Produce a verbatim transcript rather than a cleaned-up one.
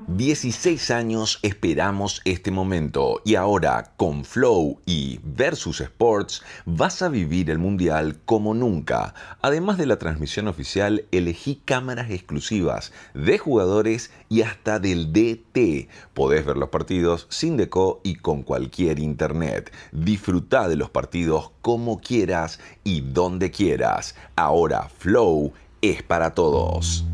dieciséis años esperamos este momento y ahora con Flow y Versus Sports vas a vivir el Mundial como nunca. Además de la transmisión oficial, elegí cámaras exclusivas de jugadores y hasta del D T. Podés ver los partidos sin deco y con cualquier internet. Disfruta de los partidos como quieras y donde quieras. Ahora Flow es para todos.